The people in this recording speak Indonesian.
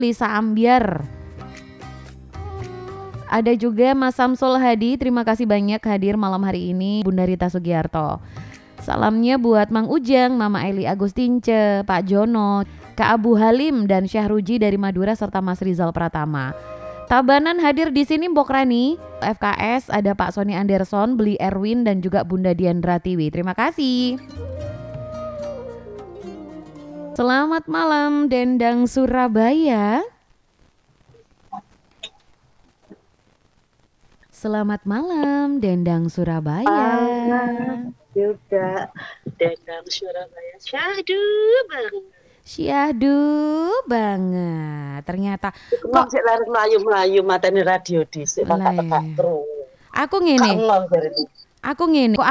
Lisa Ambiar. Ada juga Mas Samsul Hadi, terima kasih banyak hadir malam hari ini. Bunda Rita Sugiarto. Salamnya buat Mang Ujang, Mama Eli Agustince, Pak Jono, Kak Abu Halim dan Syahruji dari Madura serta Mas Rizal Pratama. Tabanan hadir di sini Mbok Rani, FKS ada Pak Sony Anderson, Beli Erwin dan juga Bunda Diandra Tiwi. Terima kasih. Selamat malam Dendang Surabaya. Selamat malam Dendang Surabaya. Juga Dendang Surabaya. Syahdu banget. Syahdu banget. Ternyata kok sik lari mlayu-mlayu mateni radio dhisik Lah, tak kru. aku ngene. Aku ngene.